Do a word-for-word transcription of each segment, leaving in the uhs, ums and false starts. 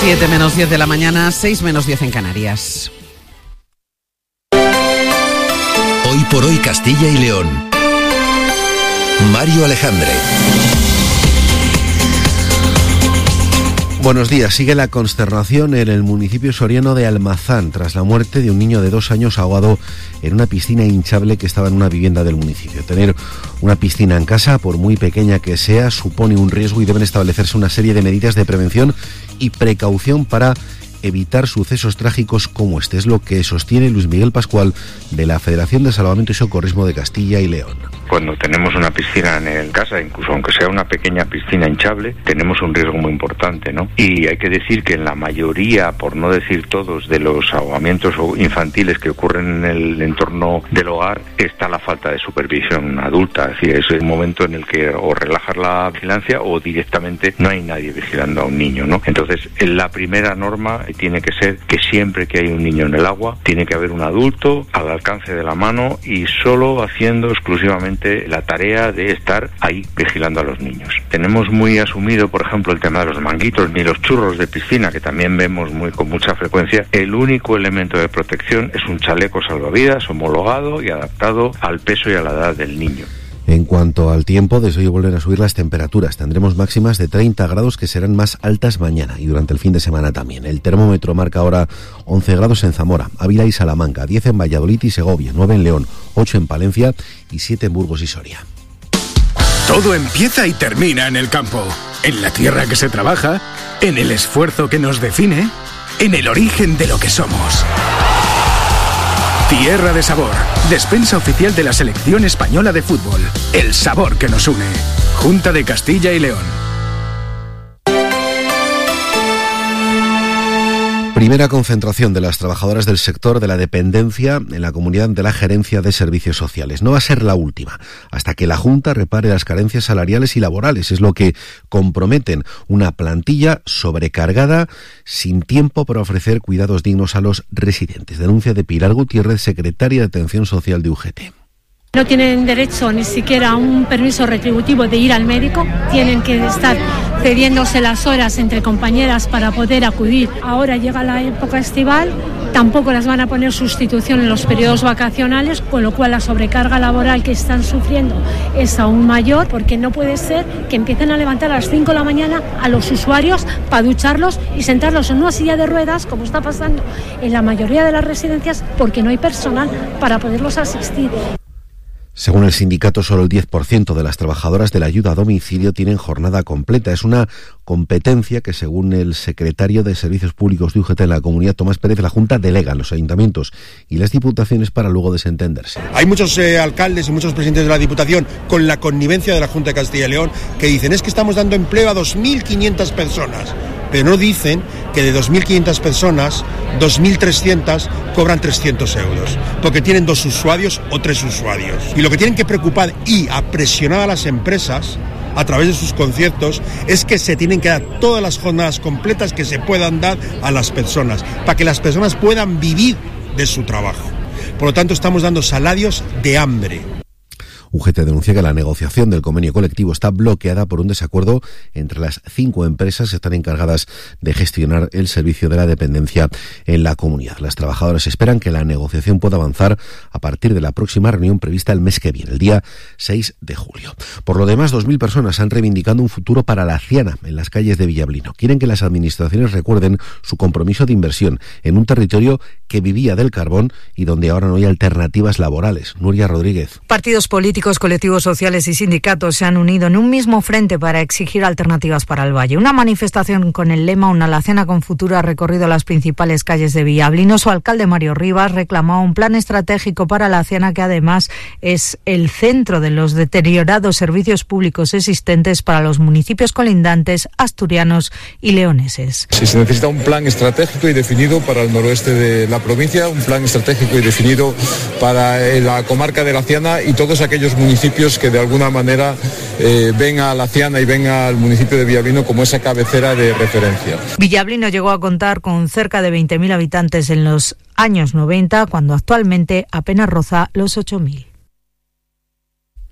siete menos diez de la mañana, seis menos diez en Canarias. Hoy por hoy Castilla y León. Mario Alejandre. Buenos días. Sigue la consternación en el municipio soriano de Almazán tras la muerte de un niño de dos años ahogado en una piscina hinchable que estaba en una vivienda del municipio. Tener una piscina en casa, por muy pequeña que sea, supone un riesgo y deben establecerse una serie de medidas de prevención y precaución para evitar sucesos trágicos como este. Es lo que sostiene Luis Miguel Pascual de la Federación de Salvamento y Socorrismo de Castilla y León. Cuando tenemos una piscina en casa, incluso aunque sea una pequeña piscina hinchable, tenemos un riesgo muy importante, ¿no? Y hay que decir que en la mayoría, por no decir todos, de los ahogamientos infantiles que ocurren en el entorno del hogar, está la falta de supervisión adulta. Es decir, es el momento en el que o relajas la vigilancia o directamente no hay nadie vigilando a un niño, ¿no? Entonces, la primera norma tiene que ser que siempre que hay un niño en el agua, tiene que haber un adulto al alcance de la mano y solo haciendo exclusivamente la tarea de estar ahí vigilando a los niños. Tenemos muy asumido, por ejemplo, el tema de los manguitos ni los churros de piscina, que también vemos muy con mucha frecuencia. El único elemento de protección es un chaleco salvavidas homologado y adaptado al peso y a la edad del niño. En cuanto al tiempo, desde hoy vuelven a subir las temperaturas. Tendremos máximas de treinta grados que serán más altas mañana y durante el fin de semana también. El termómetro marca ahora once grados en Zamora, Ávila y Salamanca, diez en Valladolid y Segovia, nueve en León, ocho en Palencia y siete en Burgos y Soria. Todo empieza y termina en el campo, en la tierra que se trabaja, en el esfuerzo que nos define, en el origen de lo que somos. Tierra de Sabor, despensa oficial de la selección española de fútbol. El sabor que nos une. Junta de Castilla y León. Primera concentración de las trabajadoras del sector de la dependencia en la comunidad de la Gerencia de Servicios Sociales. No va a ser la última, hasta que la Junta repare las carencias salariales y laborales. Es lo que comprometen, una plantilla sobrecargada, sin tiempo para ofrecer cuidados dignos a los residentes. Denuncia de Pilar Gutiérrez, secretaria de Atención Social de U G T. No tienen derecho ni siquiera a un permiso retributivo de ir al médico, tienen que estar cediéndose las horas entre compañeras para poder acudir. Ahora llega la época estival, tampoco las van a poner sustitución en los periodos vacacionales, con lo cual la sobrecarga laboral que están sufriendo es aún mayor, porque no puede ser que empiecen a levantar a las cinco de la mañana a los usuarios para ducharlos y sentarlos en una silla de ruedas, como está pasando en la mayoría de las residencias, porque no hay personal para poderlos asistir. Según el sindicato, solo el diez por ciento de las trabajadoras de la ayuda a domicilio tienen jornada completa. Es una competencia que, según el secretario de Servicios Públicos de U G T en la Comunidad, Tomás Pérez, la Junta delega a los ayuntamientos y las diputaciones para luego desentenderse. Hay muchos eh, alcaldes y muchos presidentes de la Diputación, con la connivencia de la Junta de Castilla y León, que dicen es que estamos dando empleo a dos mil quinientas personas. Pero no dicen que de dos mil quinientas personas, dos mil trescientas cobran trescientos euros, porque tienen dos usuarios o tres usuarios. Y lo que tienen que preocupar y a presionar a las empresas a través de sus conciertos es que se tienen que dar todas las jornadas completas que se puedan dar a las personas, para que las personas puedan vivir de su trabajo. Por lo tanto, estamos dando salarios de hambre. U G T denuncia que la negociación del convenio colectivo está bloqueada por un desacuerdo entre las cinco empresas que están encargadas de gestionar el servicio de la dependencia en la comunidad. Las trabajadoras esperan que la negociación pueda avanzar a partir de la próxima reunión prevista el mes que viene, el día seis de julio. Por lo demás, dos mil personas han reivindicado un futuro para la Ciana en las calles de Villablino. Quieren que las administraciones recuerden su compromiso de inversión en un territorio que vivía del carbón y donde ahora no hay alternativas laborales. Nuria Rodríguez. Partidos políticos, colectivos sociales y sindicatos se han unido en un mismo frente para exigir alternativas para el valle. Una manifestación con el lema Una Laciana con futuro ha recorrido las principales calles de Villablino. Su alcalde, Mario Rivas, reclamó un plan estratégico para la Laciana, que además es el centro de los deteriorados servicios públicos existentes para los municipios colindantes asturianos y leoneses. Sí, se necesita un plan estratégico y definido para el noroeste de la provincia, un plan estratégico y definido para la comarca de Laciana y todos aquellos municipios que de alguna manera eh, ven a Laciana y ven al municipio de Villablino como esa cabecera de referencia. Villablino llegó a contar con cerca de veinte mil habitantes en los años noventa, cuando actualmente apenas roza los ocho mil.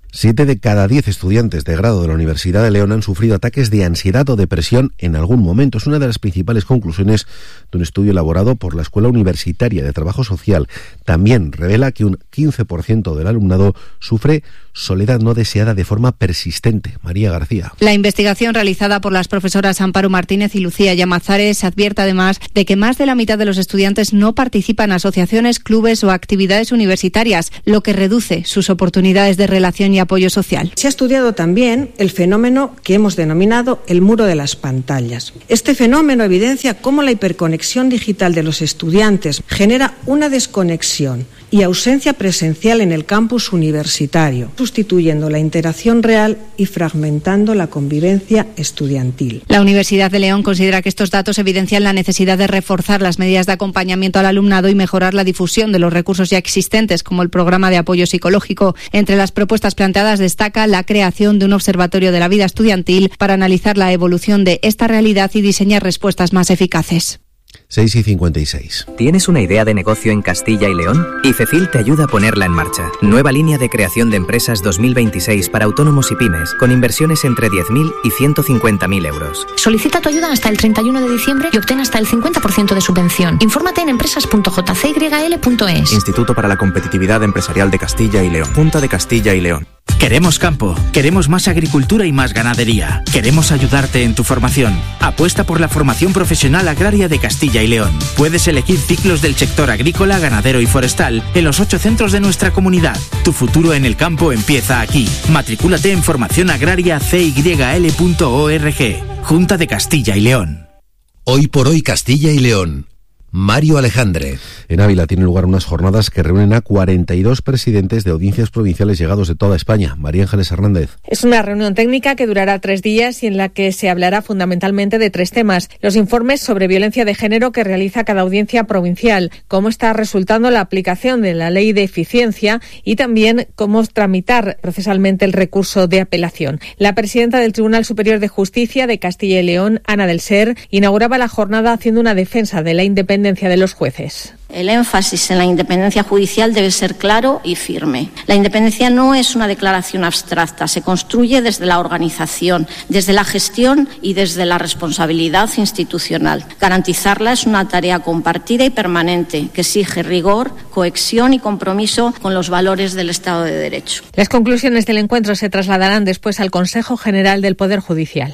Siete de cada diez estudiantes de grado de la Universidad de León han sufrido ataques de ansiedad o depresión en algún momento. Es una de las principales conclusiones de un estudio elaborado por la Escuela Universitaria de Trabajo Social. También revela que un quince por ciento del alumnado sufre soledad no deseada de forma persistente. María García. La investigación realizada por las profesoras Amparo Martínez y Lucía Llamazares advierte además de que más de la mitad de los estudiantes no participan en asociaciones, clubes o actividades universitarias, lo que reduce sus oportunidades de relación y apoyo social. Se ha estudiado también el fenómeno que hemos denominado el muro de las pantallas. Este fenómeno evidencia cómo la hiperconexión digital de los estudiantes genera una desconexión y ausencia presencial en el campus universitario, sustituyendo la interacción real y fragmentando la convivencia estudiantil. La Universidad de León considera que estos datos evidencian la necesidad de reforzar las medidas de acompañamiento al alumnado y mejorar la difusión de los recursos ya existentes, como el programa de apoyo psicológico. Entre las propuestas planteadas destaca la creación de un observatorio de la vida estudiantil para analizar la evolución de esta realidad y diseñar respuestas más eficaces. seis y cincuenta y seis. ¿Tienes una idea de negocio en Castilla y León? IFECIL te ayuda a ponerla en marcha. Nueva línea de creación de empresas dos mil veintiséis para autónomos y pymes, con inversiones entre diez mil y ciento cincuenta mil euros. Solicita tu ayuda hasta el treinta y uno de diciembre y obtén hasta el cincuenta por ciento de subvención. Infórmate en empresas punto j c y l punto e s. Instituto para la Competitividad Empresarial de Castilla y León. Junta de Castilla y León. Queremos campo, queremos más agricultura y más ganadería. Queremos ayudarte en tu formación. Apuesta por la formación profesional agraria de Castilla y León. Puedes elegir ciclos del sector agrícola, ganadero y forestal en los ocho centros de nuestra comunidad. Tu futuro en el campo empieza aquí. Matricúlate en formación agraria c y l punto org. Junta de Castilla y León. Hoy por hoy Castilla y León. Mario Alejandre. En Ávila tienen lugar unas jornadas que reúnen a cuarenta y dos presidentes de audiencias provinciales llegados de toda España. María Ángeles Hernández. Es una reunión técnica que durará tres días y en la que se hablará fundamentalmente de tres temas. Los informes sobre violencia de género que realiza cada audiencia provincial, cómo está resultando la aplicación de la ley de eficiencia y también cómo tramitar procesalmente el recurso de apelación. La presidenta del Tribunal Superior de Justicia de Castilla y León, Ana del Ser, inauguraba la jornada haciendo una defensa de la independencia de los jueces. El énfasis en la independencia judicial debe ser claro y firme. La independencia no es una declaración abstracta, se construye desde la organización, desde la gestión y desde la responsabilidad institucional. Garantizarla es una tarea compartida y permanente que exige rigor, cohesión y compromiso con los valores del Estado de Derecho. Las conclusiones del encuentro se trasladarán después al Consejo General del Poder Judicial.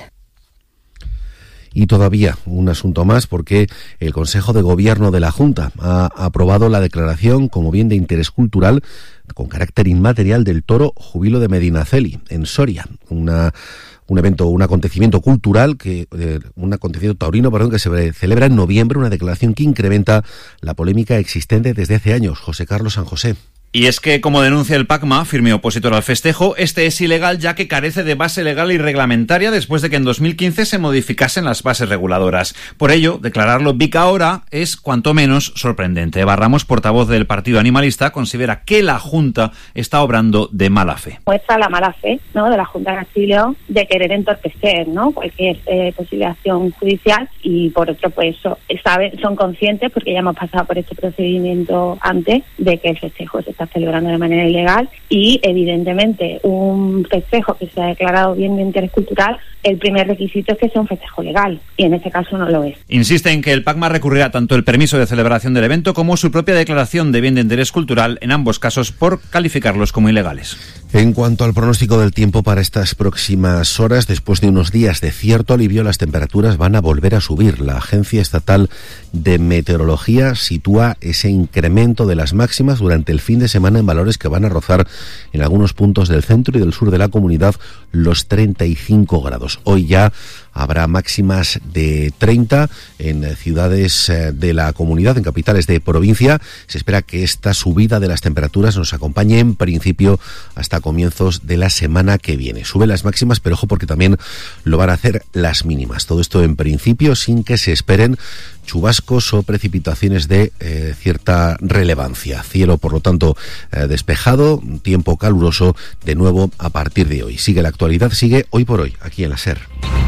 Y todavía un asunto más, porque el Consejo de Gobierno de la Junta ha aprobado la declaración como bien de interés cultural con carácter inmaterial del toro Jubilo de Medinaceli, en Soria. Una un evento, un acontecimiento cultural, que eh, un acontecimiento taurino, perdón, que se celebra en noviembre, una declaración que incrementa la polémica existente desde hace años. José Carlos San José. Y es que, como denuncia el PACMA, firme opositor al festejo, este es ilegal ya que carece de base legal y reglamentaria después de que en dos mil quince se modificasen las bases reguladoras. Por ello, declararlo B I C ahora es cuanto menos sorprendente. Eva Ramos, portavoz del Partido Animalista, considera que la Junta está obrando de mala fe. Muestra la mala fe, ¿no?, de la Junta de Castilla y León de querer entorpecer, ¿no?, cualquier eh, posible acción judicial, y por otro, pues so, saben, son conscientes, porque ya hemos pasado por este procedimiento antes, de que el festejo se está celebrando de manera ilegal y, evidentemente, un festejo que se ha declarado bien de interés cultural, el primer requisito es que sea un festejo legal, y en este caso no lo es. Insiste en que el PACMA recurrirá tanto el permiso de celebración del evento como su propia declaración de bien de interés cultural, en ambos casos por calificarlos como ilegales. En cuanto al pronóstico del tiempo para estas próximas horas, después de unos días de cierto alivio, las temperaturas van a volver a subir. La Agencia Estatal de Meteorología sitúa ese incremento de las máximas durante el fin de semana en valores que van a rozar en algunos puntos del centro y del sur de la comunidad los treinta y cinco grados. Hoy ya habrá máximas de treinta en ciudades de la comunidad, en capitales de provincia. Se espera que esta subida de las temperaturas nos acompañe en principio hasta comienzos de la semana que viene. Suben las máximas, pero ojo, porque también lo van a hacer las mínimas. Todo esto en principio sin que se esperen chubascos o precipitaciones de eh, cierta relevancia. Cielo, por lo tanto, eh, despejado, tiempo caluroso de nuevo a partir de hoy. Sigue la actualidad, sigue Hoy por Hoy, aquí en la SER.